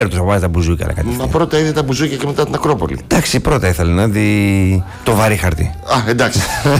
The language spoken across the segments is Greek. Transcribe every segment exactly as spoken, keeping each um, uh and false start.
Τους βάζει τα μπουζούκια. Μα πρώτα είδε τα μπουζούκια και μετά την Ακρόπολη. Εντάξει, πρώτα ήθελε να δει το βαρύ χαρτί. Α, εντάξει.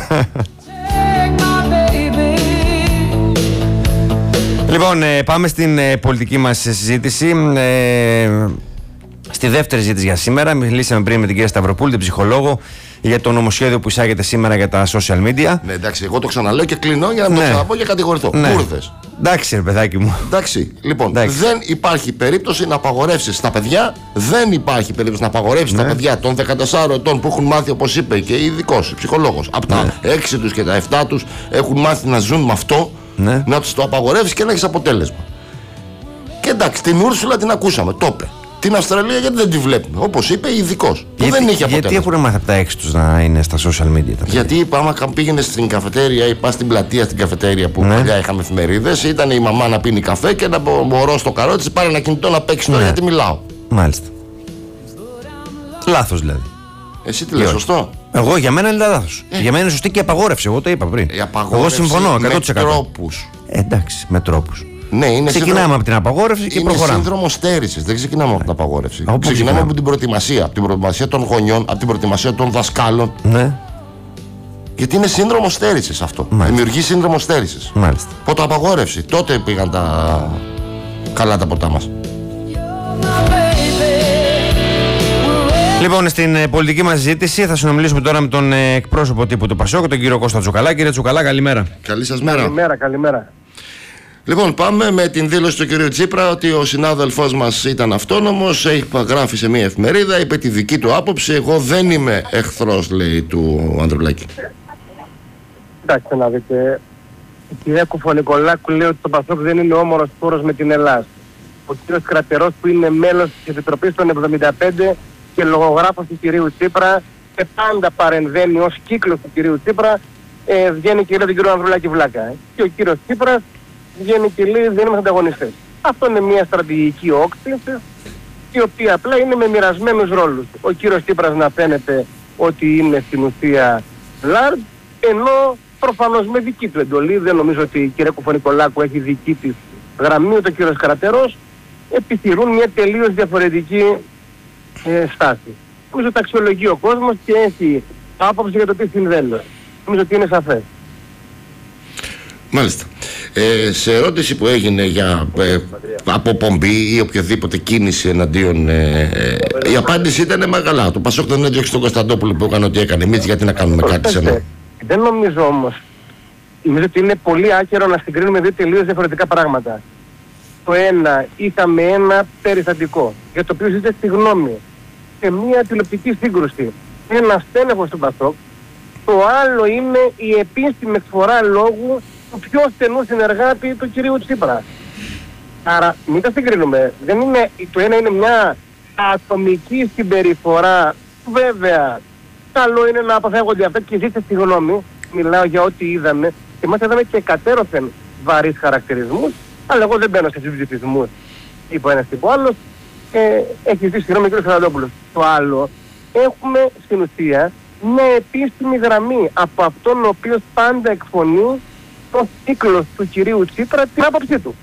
Λοιπόν, ε, πάμε στην ε, πολιτική μας συζήτηση. Ε, στη δεύτερη συζήτηση για σήμερα, μιλήσαμε πριν με την κυρία Σταυροπούλη, την ψυχολόγο, για το νομοσχέδιο που εισάγεται σήμερα για τα social media. Ναι, εντάξει, εγώ το ξαναλέω και κλείνω για να μην ναι. το ξαναπώ και κατηγορηθώ. Ναι. Κούρδες. Εντάξει, ρε παιδάκι μου. Εντάξει, λοιπόν, εντάξει. δεν υπάρχει περίπτωση να απαγορεύσεις τα παιδιά, δεν υπάρχει περίπτωση να απαγορεύσεις ναι. τα παιδιά των δεκατεσσάρων ετών που έχουν μάθει, όπως είπε και ειδικός ψυχολόγος, από τα ναι. έξι τους και τα επτά τους έχουν μάθει να ζουν με αυτό, ναι. να τους το απαγορεύσεις και να έχεις αποτέλεσμα. Και εντάξει, την Ούρσουλα την ακούσαμε, το είπε. Την Αυστραλία γιατί δεν τη βλέπουμε, όπως είπε ειδικός. Γιατί, δεν είχε αποτέλεσμα. Γιατί έχουν μάθει από τα έξι τους να είναι στα social media? Τα γιατί άμα πήγαινε στην καφετέρια ή πας στην πλατεία στην καφετέρια που ναι. παλιά είχαμε εφημερίδες, ήταν η μαμά να πίνει καφέ και να μπορώ στο καρότσι, πάρε ένα κινητό να παίξει τώρα ναι. γιατί μιλάω. Μάλιστα. Λάθος δηλαδή. Εσύ τι λες, σωστό? Εγώ για μένα είναι λάθος. Ε. Για μένα είναι σωστή και η απαγόρευση, εγώ το είπα πριν. Η απαγόρευση εγώ συμφωνώ εκατό τοις εκατό. Με τρόπους. Ε, εντάξει, με τρόπους. Ναι, είναι ξεκινάμε σύνδρο... από την απαγόρευση και είναι προχωράμε. Είναι σύνδρομο στέρησης, δεν ξεκινάμε από την απαγόρευση. Από ξεκινάμε από την προετοιμασία. Από την προετοιμασία των γονιών, από την προετοιμασία των δασκάλων. Ναι. Γιατί είναι σύνδρομο στέρησης αυτό. Μάλιστα. Δημιουργεί σύνδρομο στέρησης. Μάλιστα. Ποτέ απαγόρευση. Τότε πήγαν τα καλά τα ποτά μας. Λοιπόν, στην ε, πολιτική μας συζήτηση θα συνομιλήσουμε τώρα με τον ε, εκπρόσωπο τύπου του Πασόκ, τον κύριο Κώστα Τσουκαλά. Κύριε Τσουκαλά, καλημέρα. Καλή σας μέρα. Καλημέρα, καλημέρα. Λοιπόν, πάμε με την δήλωση του κυρίου Τσίπρα ότι ο συνάδελφός μας ήταν αυτόνομος, έχει γράφει σε μια εφημερίδα, είπε τη δική του άποψη. Εγώ δεν είμαι εχθρός, λέει, του Ανδρουλάκη. Κοιτάξτε να δείτε, η κυρία Κουφονικολάκου λέει ότι το Πασόκ δεν είναι όμορος χώρος με την Ελλάδα. Ο κύριος Κρατερός, που είναι μέλος της Επιτροπής των εβδομήντα πέντε και λογογράφος του κυρίου Τσίπρα και πάντα παρεμβαίνει ως κύκλος του κυρίου Τσίπρα, ε, βγαίνει και λέει τον κύριο Ανδρουλάκη βλάκα. Ε. Και ο κύριος Τσίπρας βγαίνει και λέει δεν είμαστε ανταγωνιστές. Αυτό είναι μια στρατηγική όξυνση, η οποία απλά είναι με μοιρασμένους ρόλους. Ο κύριος Τσίπρας να φαίνεται ότι είναι στην ουσία large, ενώ προφανώς με δική του εντολή, δεν νομίζω ότι η κυρία Κουφονικολάκου έχει δική της γραμμή, ούτε ο κύριος Κρατερός, επιθυμούν μια τελείως διαφορετική ε, στάση. Νομίζω ότι αξιολογεί ο κόσμος και έχει άποψη για το τι συμβαίνει. Νομίζω ότι είναι σαφές. Μάλιστα. Ε, σε ερώτηση που έγινε για ε, αποπομπή ή οποιαδήποτε κίνηση εναντίον, ε, ε, η απάντηση ήταν μεγάλα. Το Πασόκ δεν έδιωξε τον Κωνσταντόπουλο που έκανε ό,τι έκανε. Εμείς γιατί να κάνουμε κάτι σε ένα. Δεν νομίζω όμως. Νομίζω ότι είναι πολύ άκερο να συγκρίνουμε δύο τελείως διαφορετικά πράγματα. Το ένα, είχαμε ένα περιστατικό για το οποίο ζητήτε συγγνώμη σε μια τηλεοπτική σύγκρουση. Ένα στέλεχος του Πασόκ. Το άλλο είναι η επίσημη εκφορά λόγου του πιο στενού συνεργάτη του κυρίου Τσίπρα. Άρα μην τα συγκρίνουμε. Δεν είναι, το ένα είναι μια ατομική συμπεριφορά. Βέβαια, καλό είναι να αποφεύγονται αυτά και ζήστε συγγνώμη. Μιλάω για ό,τι είδαμε. Και εμάς είδαμε και κατέρωθεν βαρύς χαρακτηρισμούς, αλλά εγώ δεν μπαίνω σε συζητισμούς. Είπε ο ένας και ο άλλος. Ε, έχει ζήσει συγγνώμη ο κ. Φεραντόπουλος. Το άλλο, έχουμε στην ουσία μια επίσημη γραμμή από αυτόν ο οποίος πάντα εκφωνεί το κύκλος του κυρίου Τσίπρα την άποψή του.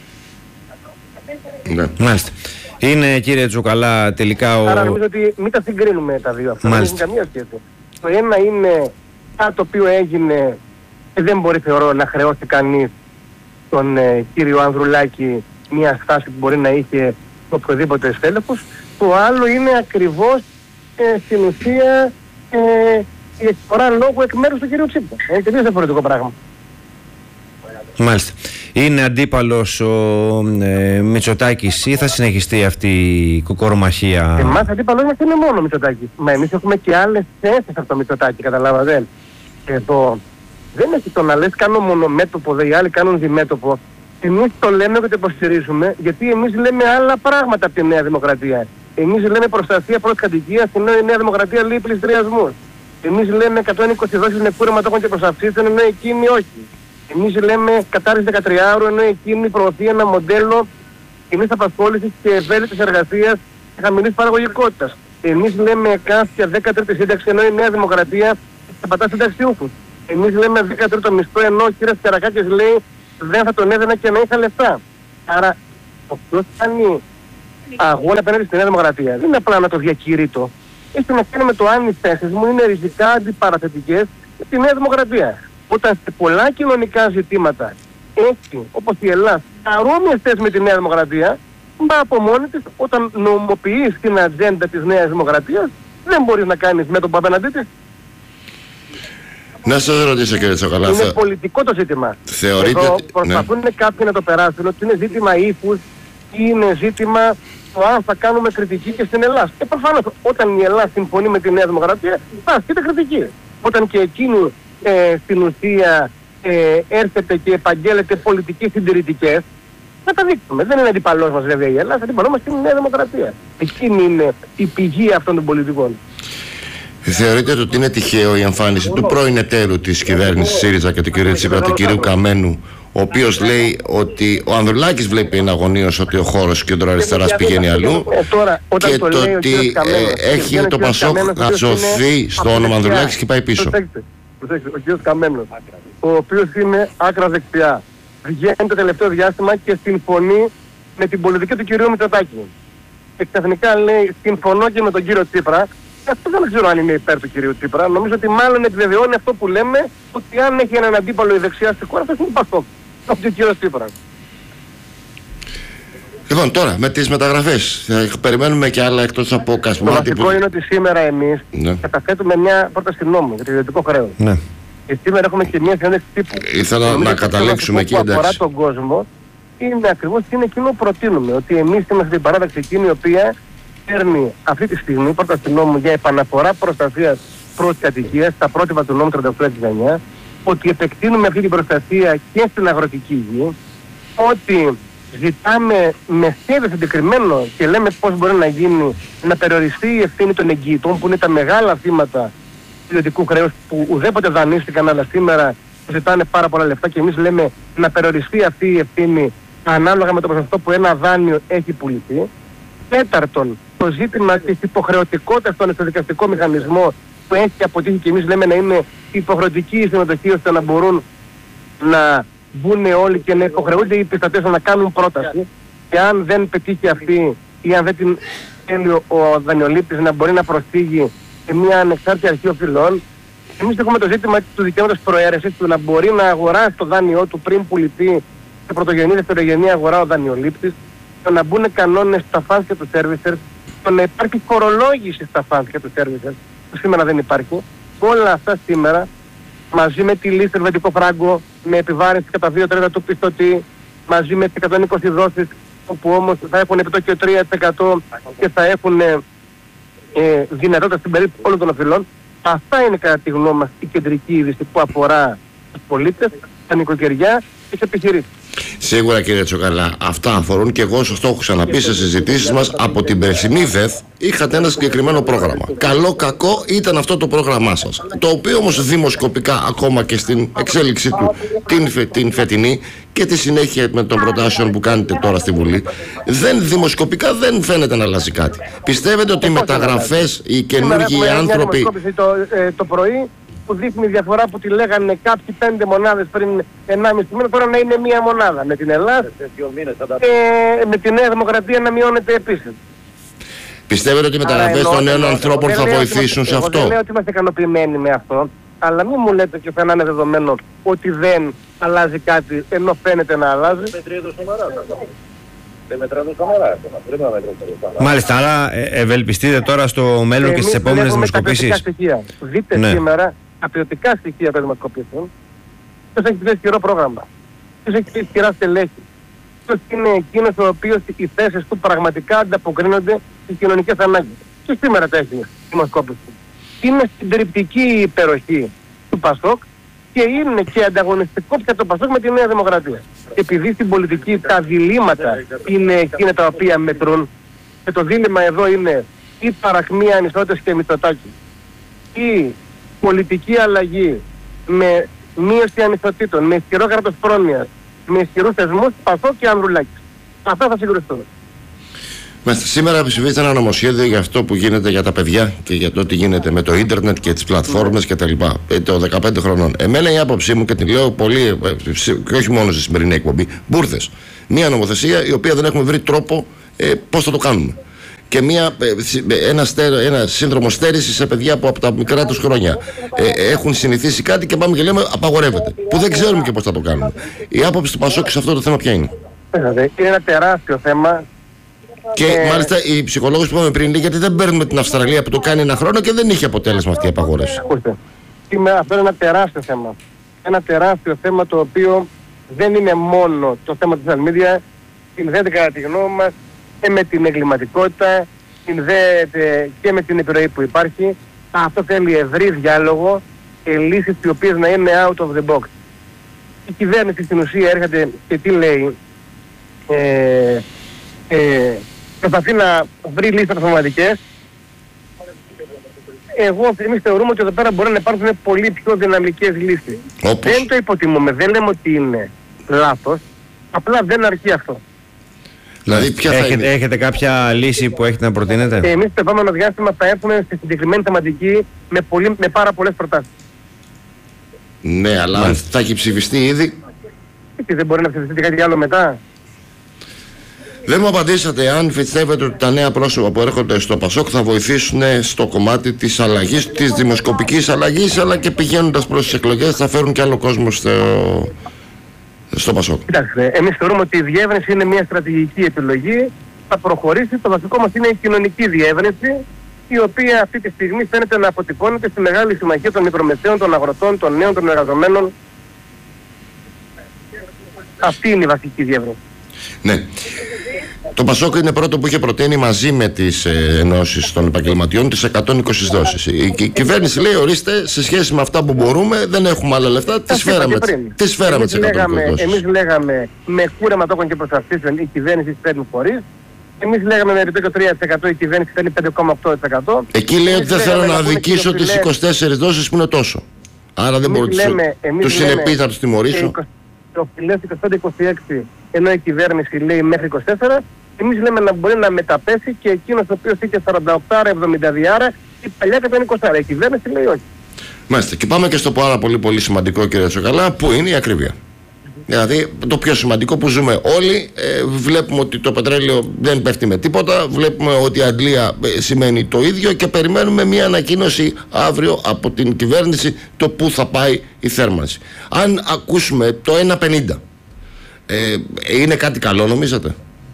Ναι. Μάλιστα. Είναι, κύριε Τσουκαλά, τελικά ο... Άρα νομίζω ότι μην τα συγκρίνουμε τα δύο αυτά. Μάλιστα. Δεν έχει καμία σχέση. Το ένα είναι κάτι το οποίο έγινε και δεν μπορεί θεωρώ να χρεώσει κανείς τον ε, κύριο Ανδρουλάκη μια στάση που μπορεί να είχε οποιοδήποτε στέλεχος. Το άλλο είναι ακριβώς ε, στην ουσία ε, η εκφορά λόγου εκ μέρους του κυρίου Τσίπρα. Είναι τελείως διαφορετικό πράγμα. Μάλιστα. Είναι αντίπαλος ο ε, Μητσοτάκης ή θα συνεχιστεί αυτή η κουκορομαχία? Εμάς αντίπαλος μας είναι μόνο ο Μητσοτάκης. Μα εμείς έχουμε και άλλες θέσεις από το Μητσοτάκη, καταλάβατε. Εδώ δεν έχει το να λες κάνω μονομέτωπο, δε οι άλλοι κάνουν διμέτωπο. Εμείς το λέμε και το υποστηρίζουμε, γιατί εμείς λέμε άλλα πράγματα από τη Νέα Δημοκρατία. Εμείς λέμε προστασία πρώτης κατοικίας, ενώ η Νέα Δημοκρατία λέει πληστηριασμούς. Εμείς λέμε εκατόν είκοσι δόσεις νεκούρεματόχων και προσαυξήσεων, ενώ εκείνοι όχι. Εμείς λέμε κατάρριση δεκατριάωρου, ενώ εκείνη προωθεί ένα μοντέλο κοινής απασχόλησης και ευέλικτης εργασίας και χαμηλής παραγωγικότητας. Εμείς λέμε κάποια δέκατο σύνταξη, ενώ η Νέα Δημοκρατία θα πατά συνταξιούχους. Εμείς λέμε δέκατο μισθό, ενώ ο κ. Τερακάκης λέει δεν θα τον έδαινα και να είχα λεφτά. Άρα, ο ποιος κάνει αγώνα απέναντι στη Νέα Δημοκρατία. Δεν είναι απλά να το διακηρύττω. Έχει να κάνει με το αν οι θέσεις μου είναι ριζικά αντιπαραθετικές στη Νέα Δημοκρατία. Όταν σε πολλά κοινωνικά ζητήματα έχει, όπως η Ελλάδα, παρόμοιες θέσεις με τη Νέα Δημοκρατία, μα από μόνη της, όταν νομοποιείς την ατζέντα της Νέας Δημοκρατίας, δεν μπορείς να κάνεις μέτωπο απέναντί της. Να σας ρωτήσω, κύριε Τσοκαλά. Είναι θε... πολιτικό το ζήτημα. Θεωρείτε... Εδώ προσπαθούν ναι. κάποιοι να το περάσουν ότι είναι ζήτημα ύφους ή είναι ζήτημα το αν θα κάνουμε κριτική και στην Ελλάδα. Και προφανώς όταν η Ελλάδα συμφωνεί με τη Νέα Δημοκρατία, θα ασκείται κριτική. Όταν και εκείνη ε, στην ουσία ε, έρχεται και επαγγέλλεται πολιτικές συντηρητικές, θα τα δείξουμε. Δεν είναι αντιπαλός μας βέβαια η Ελλάδα, αντιπαλός μας είναι η Νέα Δημοκρατία. Εκείνη είναι η πηγή αυτών των πολιτικών. Θεωρείτε ότι είναι τυχαίο η εμφάνιση του πρώην εταίρου της κυβέρνησης ΣΥΡΙΖΑ και του κ. Τσίπρα, του κ. Καμένου, ο οποίος λέει ότι ο Ανδρουλάκης βλέπει εναγωνίως ότι ο χώρος κεντροαριστεράς πηγαίνει αλλού ε, τώρα, και το, το ότι ε, έχει το Πασόκ να σωθεί στο όνομα Ανδρουλάκης και πάει πίσω. Προσέξτε, προσέξτε, ο κ. Καμένος, ο οποίος είναι άκρα δεξιά, βγαίνει το τελευταίο διάστημα και συμφωνεί με την πολιτική του κ. Μητσοτάκη. Και ξαφνικά λέει συμφωνώ και με τον κύριο Τσίπρα. Αυτό δεν ξέρω αν είναι υπέρ του κυρίου Τσίπρα. Νομίζω ότι μάλλον επιβεβαιώνει αυτό που λέμε, ότι αν έχει έναν αντίπαλο η δεξιά στη χώρα, θα είναι Πασόκ. Αυτό ο κύριος Τσίπρα. Λοιπόν, τώρα με τις μεταγραφές, θα περιμένουμε και άλλα εκτός από Κασμάτη. Το βασικό που... είναι ότι σήμερα εμείς ναι. καταθέτουμε μια πρόταση νόμου για το ιδιωτικό χρέος. Ναι. Και σήμερα έχουμε και μια συνέντευξη τύπου. Ήθελα να καταλήξουμε εκεί, εντάξει. Που αφορά τον κόσμο, είναι ακριβώς είναι εκείνο που προτείνουμε. Ότι εμείς είμαστε την παράδοξη εκείνη η οποία παίρνει αυτή τη στιγμή πρόταση νόμου για επαναφορά προστασίας προς κατοικίας στα πρότυπα του νόμου τριάντα οκτώ εξήντα εννιά, ότι επεκτείνουμε αυτή την προστασία και στην αγροτική γη, ότι ζητάμε με σχέδιο συγκεκριμένο και λέμε πώς μπορεί να γίνει να περιοριστεί η ευθύνη των εγγυητών που είναι τα μεγάλα θύματα του ιδιωτικού χρέους που ουδέποτε δανείστηκαν, αλλά σήμερα ζητάνε πάρα πολλά λεφτά και εμείς λέμε να περιοριστεί αυτή η ευθύνη ανάλογα με το ποσοστό που ένα δάνειο έχει πουληθεί. Τέταρτον, το ζήτημα της υποχρεωτικότητας στον εξοδικαστικό μηχανισμό που έχει αποτύχει και εμείς λέμε να είναι υποχρεωτική η συμμετοχή ώστε να μπορούν να μπουν όλοι και να υποχρεούνται οι πιστωτές να κάνουν πρόταση και αν δεν πετύχει αυτή ή αν δεν την θέλει ο δανειολήπτης να μπορεί να προσφύγει σε μια ανεξάρτητη αρχή οφειλών. Εμείς έχουμε το ζήτημα του δικαιώματος προαίρεσης του να μπορεί να αγοράσει το δάνειό του πριν πουληθεί σε πρωτογενή, δευτερογενή αγορά ο δανειολήπτης, το να μπουν κανόνες στα φανς και του servicers, το να υπάρχει φορολόγηση στα φανς και του servicers, που σήμερα δεν υπάρχει. Όλα αυτά σήμερα, μαζί με τη λύση ελβετικό φράγκο, με επιβάρυνση κατά δύο τρίτα του πιστωτή, μαζί με τις εκατόν είκοσι δόσεις, όπου όμως θα έχουν επιτόκιο τρία τοις εκατό και θα έχουν ε, δυνατότητα στην περίπτωση όλων των οφειλών. Αυτά είναι κατά τη γνώμη μας η κεντρική είδηση που αφορά τους πολίτες, τα νοικοκυριά και τις επιχειρήσεις. Σίγουρα, κύριε Τσοκαλά, αυτά αφορούν και εγώ σωστό έχω ξαναπεί σε συζητήσεις μας. Από την περσινή ΔΕΘ είχατε ένα συγκεκριμένο πρόγραμμα. Καλό κακό ήταν αυτό το πρόγραμμά σας, το οποίο όμως δημοσκοπικά ακόμα και στην εξέλιξή του την, φε, την φετινή και τη συνέχεια με των προτάσεων που κάνετε τώρα στη Βουλή, δεν, δημοσκοπικά δεν φαίνεται να αλλάζει κάτι. Πιστεύετε ότι οι μεταγραφές, οι καινούργιοι άνθρωποι... Το, ε, το πρωί που δείχνει διαφορά που τη λέγανε κάποιοι πέντε μονάδες πριν ενάμιση μήνα, τώρα να είναι μία μονάδα. Με την Ελλάδα και με τη Νέα Δημοκρατία να μειώνεται επίσης. Πιστεύετε ότι οι μεταγραφές των νέων ανθρώπων θα βοηθήσουν σε αυτό? Δεν λέω ότι είμαστε ικανοποιημένοι με αυτό, αλλά μην μου λέτε και θα είναι δεδομένο ότι δεν αλλάζει κάτι ενώ φαίνεται να αλλάζει. Μάλιστα, αλλά ευελπιστείτε τώρα στο μέλλον και στις επόμενες δημοσκοπήσεις. Δείτε ναι. σήμερα τα ποιοτικά στοιχεία των δημοσκοπήσεων. Ποιος έχει πιο ισχυρό πρόγραμμα, ποιος έχει πιο ισχυρά στελέχη, ποιος είναι εκείνος ο οποίος οι θέσεις του πραγματικά ανταποκρίνονται στις κοινωνικές ανάγκες. Και σήμερα τα έχει δημοσκόπηση. Είναι συντριπτική η υπεροχή του Πασόκ και είναι και ανταγωνιστικό πια το Πασόκ με τη Νέα Δημοκρατία. Επειδή στην πολιτική τα διλήμματα είναι εκείνα τα οποία μετρούν και το δίλημμα εδώ είναι η παρακμία ανισότητας και Μητσοτάκη, η πολιτική αλλαγή με μείωση ανισοτήτων, με ισχυρό κράτος πρόνοιας, με ισχυρούς θεσμούς, Πασόκ και Ανδρουλάκης. Αυτά θα συγκρουστούν. Σήμερα ψηφίζεται ένα νομοσχέδιο για αυτό που γίνεται για τα παιδιά και για το τι γίνεται με το ίντερνετ και τις πλατφόρμες κτλ. Το δεκαπέντε χρονών. Εμένα η άποψή μου, και την λέω πολύ, και όχι μόνο στη σημερινή εκπομπή, μπουρδες. Μια νομοθεσία η οποία δεν έχουμε βρει τρόπο ε, πώς θα το κάνουμε. Και μια, ένα, ένα σύνδρομο στέρηση σε παιδιά που από τα μικρά τους χρόνια ε, έχουν συνηθίσει κάτι και πάμε και λέμε απαγορεύεται. Που δεν ξέρουμε και πώς θα το κάνουμε. Η άποψη του Πασόκ σε αυτό το θέμα ποια είναι? Είναι ένα τεράστιο θέμα. Και ε... μάλιστα οι ψυχολόγοι που είπαμε πριν, γιατί δεν παίρνουμε την Αυστραλία που το κάνει ένα χρόνο και δεν είχε αποτέλεσμα αυτή η απαγόρευση. Ακούστε. Αυτό είναι ένα τεράστιο θέμα. Ένα τεράστιο θέμα το οποίο δεν είναι μόνο το θέμα της social media, συνδέεται κατά τη γνώμη μας και με την εγκληματικότητα, συνδέεται και με την επιρροή που υπάρχει. Αυτό θέλει ευρύ διάλογο και λύσεις οι οποίες να είναι out of the box. Η κυβέρνηση στην ουσία έρχεται και τι λέει, ε, ε, προσπαθεί να βρει λύσεις transforματικές. Εγώ, εμείς θεωρούμε ότι εδώ πέρα μπορεί να υπάρχουν πολύ πιο δυναμικές λύσεις. Όπως? Δεν το υποτιμούμε, δεν λέμε ότι είναι λάθος, απλά δεν αρκεί αυτό. Δηλαδή, ποια έχετε, θα είναι? έχετε κάποια λύση που έχετε να προτείνετε? Και εμείς στο επόμενο διάστημα θα έρθουμε στη συγκεκριμένη θεματική με, πολύ, με πάρα πολλές προτάσεις. Ναι, αλλά αν θα έχει ψηφιστεί ήδη. Και δεν μπορεί να ψηφιστεί κάτι άλλο μετά. Δεν μου απαντήσατε αν πιστεύετε ότι τα νέα πρόσωπα που έρχονται στο Πασόκ θα βοηθήσουν στο κομμάτι της αλλαγής, της δημοσκοπικής αλλαγής, αλλά και πηγαίνοντας προς τις εκλογές θα φέρουν και άλλο κόσμο στο, στο Πασόκ. Κοιτάξτε, εμείς θεωρούμε ότι η διεύρυνση είναι μια στρατηγική επιλογή, θα προχωρήσει, το βασικό μας είναι η κοινωνική διεύρυνση, η οποία αυτή τη στιγμή φαίνεται να αποτυπώνεται στη μεγάλη συμμαχία των μικρομεσαίων, των αγροτών, των νέων, των εργαζομένων. Αυτή είναι η βασική διεύρυνση. Ναι. Το Πασόκ είναι πρώτο που είχε προτείνει μαζί με τις ε, ενώσεις των επαγγελματιών τις εκατόν είκοσι δόσεις. Η, η κυβέρνηση λέει, ορίστε, σε σχέση με αυτά που μπορούμε, δεν έχουμε άλλα λεφτά, τις φέραμε, τις φέραμε τις εκατόν είκοσι δόσεις. Εμείς λέγαμε με κούρεμα τόκων και προστασίσεων η κυβέρνηση παίρνει φορείς. Εμείς λέγαμε με ρητό τρία τοις εκατό η κυβέρνηση παίρνει πέντε κόμμα οκτώ τοις εκατό. Εκεί λέει ότι δεν θέλω να αδικήσω τις είκοσι τέσσερις δόσεις που είναι τόσο. Άρα δεν μπορώ τους συνεπείς να τους τιμωρήσω. Το οφειλές είκοσι πέντε είκοσι έξι, ενώ η κυβέρνηση λέει μέχρι είκοσι τέσσερα, εμείς λέμε να μπορεί να μεταπέσει και εκείνος ο οποίος είχε σαράντα οκτώ εβδομήντα διάρα, η παλιά κατά είκοσι. Η κυβέρνηση λέει όχι. Μάλιστα. Και πάμε και στο πάρα πολύ πολύ σημαντικό, κύριε Τσοκαλά, που είναι η ακρίβεια. Δηλαδή το πιο σημαντικό που ζούμε όλοι, ε, βλέπουμε ότι το πετρέλαιο δεν πέφτει με τίποτα, βλέπουμε ότι η αντλία ε, σημαίνει το ίδιο και περιμένουμε μια ανακοίνωση αύριο από την κυβέρνηση το πού θα πάει η θέρμανση. Αν ακούσουμε το ένα πενήντα, ε, είναι κάτι καλό νομίζετε?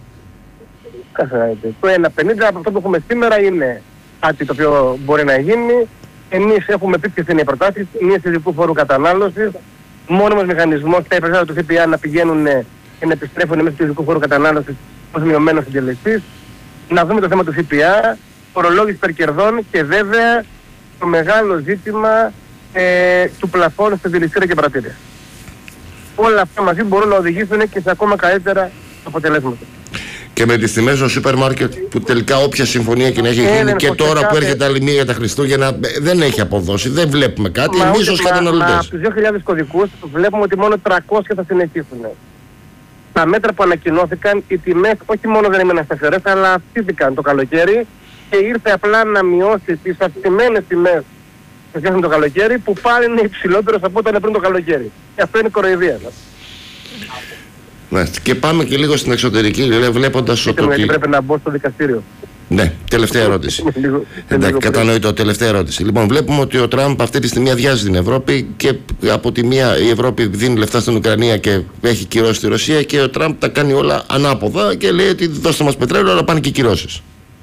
Το ένα πενήντα από αυτό που έχουμε σήμερα είναι κάτι το οποίο μπορεί να γίνει. Εμείς έχουμε πει ποιες είναι οι προτάσεις, μία ειδικού φόρου κατανάλωσης, μόνιμος μηχανισμός και τα υπερβάλλοντα του ΦΠΑ να πηγαίνουν και να επιστρέφουν μέσα του ειδικού φόρου κατανάλωσης ως μειωμένος συντελεστής. Να δούμε το θέμα του ΦΠΑ, φορολόγηση υπερκερδών και βέβαια το μεγάλο ζήτημα ε, του πλαφών στα δηληστήρια και πρατήρια. Όλα αυτά μαζί μπορούν να οδηγήσουν και σε ακόμα καλύτερα αποτελέσματα. Και με τις τιμές στο σούπερ μάρκετ που τελικά όποια συμφωνία και να έχει γίνει και τώρα κάθε... που έρχεται άλλη μία για τα Χριστούγεννα δεν έχει αποδώσει, δεν βλέπουμε κάτι, εμείς ως καταναλωτές. Από τους δύο χιλιάδες κωδικούς βλέπουμε ότι μόνο τριακόσια θα συνεχίσουν. Τα μέτρα που ανακοινώθηκαν, οι τιμές όχι μόνο δεν έμειναν σταθερές, αλλά αυξήθηκαν το καλοκαίρι και ήρθε απλά να μειώσει τις αυξημένες τιμές σε σχέση με το καλοκαίρι που πάλι είναι υψηλότερος από όταν πριν το καλοκαίρι. Και αυτό είναι κοροϊδία. Ναι. Και πάμε και λίγο στην εξωτερική, βλέποντας ότι... ότι... πρέπει να μπω στο δικαστήριο. Ναι, τελευταία ερώτηση. Εντάξει, κατανοητό, τελευταία ερώτηση. Λοιπόν, βλέπουμε ότι ο Τραμπ αυτή τη στιγμή αδειάζει την Ευρώπη και από τη μία η Ευρώπη δίνει λεφτά στην Ουκρανία και έχει κυρώσει τη Ρωσία και ο Τραμπ τα κάνει όλα ανάποδα και λέει ότι δώστε μας πετρέλαιο, αλλά πάνε και κυρώσεις.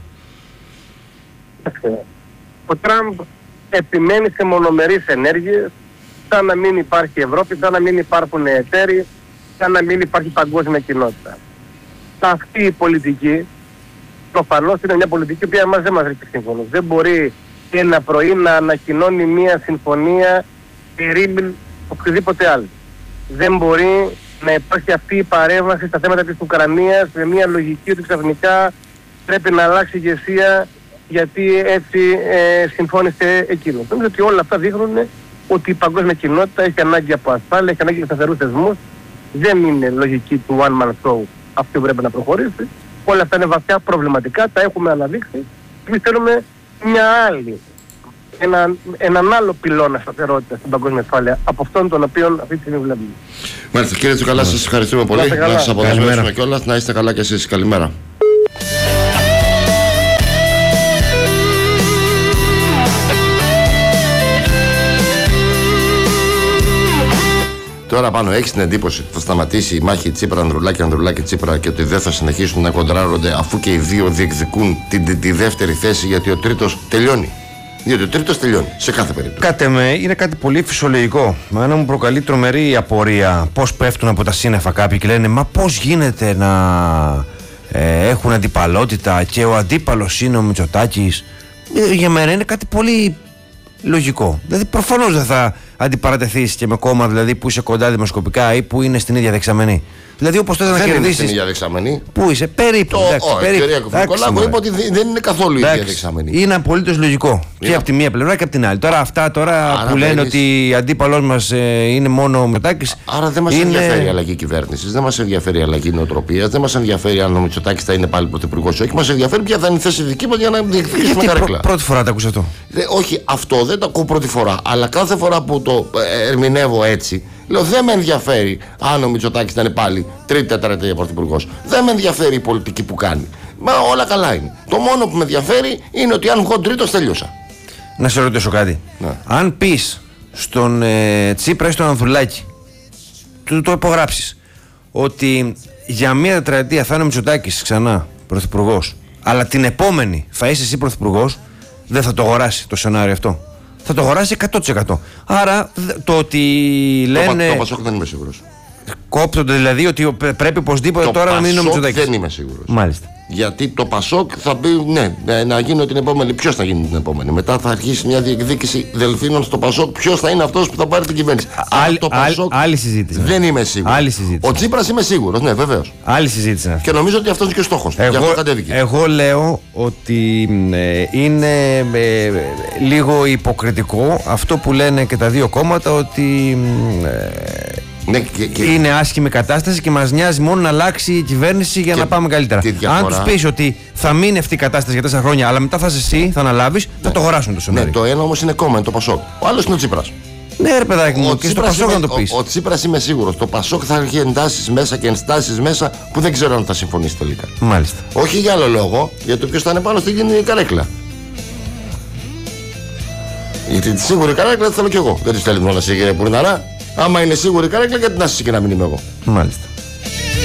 Ο Τραμπ επιμένει σε μονομερείς ενέργειες, σαν να μην υπάρχει Ευρώπη, σαν να μην υπάρχουν εταίροι, σαν να μην υπάρχει παγκόσμια κοινότητα. Αυτή η πολιτική προφανώς είναι μια πολιτική που μας δεν μας ρίχνει σύμφωνος. Δεν μπορεί ένα πρωί να ανακοινώνει μια συμφωνία περίμην οποιοδήποτε άλλο. Δεν μπορεί να υπάρχει αυτή η παρέμβαση στα θέματα της Ουκρανίας με μια λογική ότι ξαφνικά πρέπει να αλλάξει ηγεσία γιατί έτσι ε, συμφώνησε εκείνο. Νομίζω ότι όλα αυτά δείχνουν ότι η παγκόσμια κοινότητα έχει ανάγκη από ασφάλεια, έχει ανάγκη για σταθερούς θεσμούς. Δεν είναι λογική του one man show αυτή που πρέπει να προχωρήσει. Όλα αυτά είναι βαθιά προβληματικά, τα έχουμε αναδείξει. Εμείς θέλουμε μια άλλη, ένα, έναν άλλο πυλώνα σταθερότητα στην παγκόσμια ασφάλεια από αυτόν τον οποίο αυτή τη στιγμή βλέπουμε. Μάλιστα, κύριε Τσοκαλά, σας ευχαριστούμε πολύ. Να σας αποδεσμεύσουμε κιόλας. Να είστε καλά κι εσείς. Καλημέρα. Τώρα πάνω έχει την εντύπωση ότι θα σταματήσει η μάχη Τσίπρα-Ανδρουλάκη, Ανδρουλάκη-Τσίπρα και ότι δεν θα συνεχίσουν να κοντράρονται αφού και οι δύο διεκδικούν τη, τη, τη δεύτερη θέση, γιατί ο τρίτος τελειώνει. Γιατί ο τρίτος τελειώνει σε κάθε περίπτωση. Κάτε με, είναι κάτι πολύ φυσιολογικό. Μένα μου προκαλεί τρομερή απορία πώς πέφτουν από τα σύννεφα κάποιοι και λένε μα πώς γίνεται να ε, έχουν αντιπαλότητα και ο αντίπαλος είναι ο Μητσοτάκης. Ε, για μένα είναι κάτι πολύ λογικό. Δηλαδή προφανώς δεν θα αντιπαρατεθείς και με κόμμα δηλαδή, που είσαι κοντά δημοσκοπικά ή που είναι στην ίδια δεξαμενή. Δηλαδή όπως θες να κερδίσεις. Δεν είναι στην ίδια δεξαμενή. Πού είσαι, περίπου. Το, εντάξει, όχι, περίπου. Κυρία Κουφνικολάκου είπε ότι δεν είναι καθόλου η ίδια δεξαμενή. Είναι απολύτως λογικό. Είναι. Και από τη μία πλευρά και από την άλλη. Τώρα αυτά τώρα άρα που λένε μπαίνεις... ότι αντίπαλός μας ε, είναι μόνο ο Μητσοτάκης. Άρα δεν μας είναι... ενδιαφέρει η αλλαγή κυβέρνησης, δεν μας ενδιαφέρει η αλλαγή νοοτροπίας, δεν μας ενδιαφέρει αν ο Μητσοτάκης θα είναι πάλι πρωθυπουργός. Όχι, μας ενδιαφέρει ποια θα είναι η θέση δική μας για να διεκδικήσουμε καρέκλα. Πρω, πρώτη φορά το ακούσα αυτό. Δε, όχι, αυτό δεν το ακούω πρώτη φορά. Αλλά κάθε φορά που το ε, ερμηνεύω έτσι. Λέω δεν με ενδιαφέρει αν ο Μητσοτάκης θα είναι πάλι τρίτη, τέταρτη για πρωθυπουργός. Δεν με ενδιαφέρει η πολιτική που κάνει. Μα όλα καλά είναι. Το μόνο που με ενδιαφέρει είναι ότι αν βγω τρίτος τελειώσα. Να σε ρωτήσω κάτι. Ναι. Αν πεις στον ε, Τσίπρα ή στον Ανδρουλάκη, του το υπογράψεις, ότι για μία τετραετία θα είναι ο Μητσοτάκης ξανά πρωθυπουργός, αλλά την επόμενη θα είσαι εσύ πρωθυπουργός, δεν θα το αγοράσει το σενάριο αυτό. Θα το αγοράσει εκατό τοις εκατό. Άρα το ότι λένε. Το Πασόκ δεν είμαι σίγουρος. Κόπτονται δηλαδή ότι πρέπει οπωσδήποτε το τώρα να μείνει ο Μητσοτάκης. Δεν είμαι σίγουρος. Μάλιστα. Γιατί το Πασόκ θα πει ναι, να γίνω την επόμενη. Ποιος θα γίνει την επόμενη. Μετά θα αρχίσει μια διεκδίκηση δελφίνων στο Πασόκ. Ποιος θα είναι αυτός που θα πάρει την κυβέρνηση. Άλλη, το Πασόκ άλλη συζήτηση. Δεν είμαι σίγουρος. Άλλη συζήτηση. Ο Τσίπρας είμαι σίγουρος, ναι, βεβαίως. Άλλη συζήτηση. Και νομίζω ότι αυτός είναι και ο στόχος. Εγώ, εγώ λέω ότι ε, είναι ε, λίγο υποκριτικό αυτό που λένε και τα δύο κόμματα ότι. Ε, Ναι, και, και... είναι άσχημη κατάσταση και μας νοιάζει μόνο να αλλάξει η κυβέρνηση για και να πάμε καλύτερα. Αν τους πεις ότι θα μείνει αυτή η κατάσταση για τέσσερα χρόνια, αλλά μετά θα είσαι εσύ, θα αναλάβεις, ναι. θα το αγοράσουν το σενάριο. Ναι, το ένα όμως είναι κόμμα, είναι το Πασόκ. Ο άλλος είναι ο Τσίπρας. Ναι, ρε παιδάκι μου, και στο Πασόκ είμαι, να το πεις. Ο, ο Τσίπρας είμαι σίγουρος. Το Πασόκ θα έχει εντάσεις μέσα και ενστάσεις μέσα που δεν ξέρω αν θα συμφωνήσει τελικά. Μάλιστα. Όχι για άλλο λόγο, για το ποιος θα είναι πάνω στην καρέκλα. Γιατί τη σίγουρη καρέκλα δεν θέλω κι εγώ. Δεν τη θέλει μόνο εσύ, κύριε Πουρναρά. Άμα είναι σίγουρη καρέκλα, γιατί να είσαι και να μην είμαι εγώ. Μάλιστα.